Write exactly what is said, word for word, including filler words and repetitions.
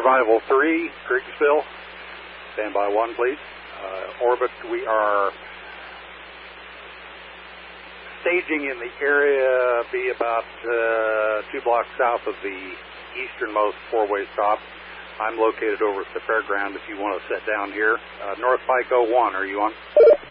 Survival three, Kriegspill. Stand by one, please. Uh, orbit, we are staging in the area, be about uh, two blocks south of the easternmost four-way stop. I'm located over at the fairground if you want to sit down here. Uh, North Pike oh one, are you on?